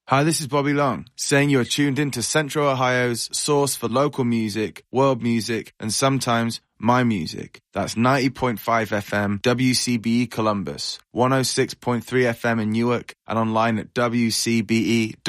Hi, this is Bobby Long, saying you're tuned in to Central Ohio's source for local music, world music, and sometimes my music. That's 90.5 FM WCBE Columbus, 106.3 FM in Newark, and online at WCBE.org.